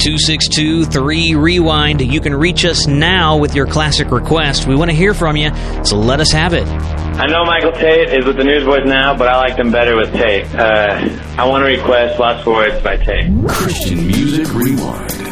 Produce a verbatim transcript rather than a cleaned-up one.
two six two, three, rewind. You can reach us now with your classic request. We want to hear from you, so let us have it. I know Michael Tate is with the Newsboys now, but I like them better with Tate. Uh, I want to request Lost for Words by Tate. Christian Music Rewind.